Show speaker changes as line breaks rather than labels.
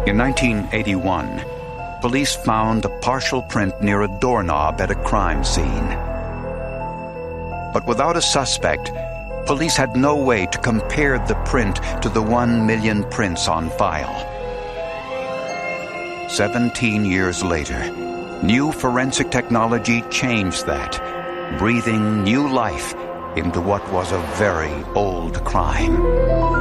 In 1981, police found a partial print near a doorknob at a crime scene. But without a suspect, police had no way to compare the print to the 1 million prints on file. 17 years later, new forensic technology changed that, breathing new life into what was a very old crime.